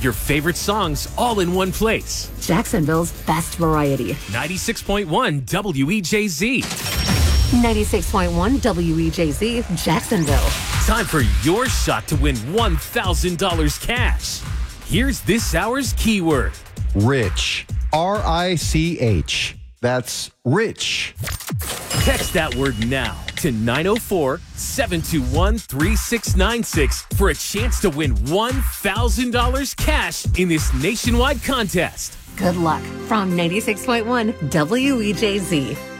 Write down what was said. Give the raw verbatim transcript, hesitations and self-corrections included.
Your favorite songs all in one place. Jacksonville's best variety. ninety-six point one W E J Z. ninety-six point one W E J Z, Jacksonville. Time for your shot to win one thousand dollars cash. Here's this hour's keyword. Rich. R I C H. That's rich. Text that word now to nine oh four, seven two one, three six nine six for a chance to win one thousand dollars cash in this nationwide contest. Good luck from ninety-six point one W E J Z.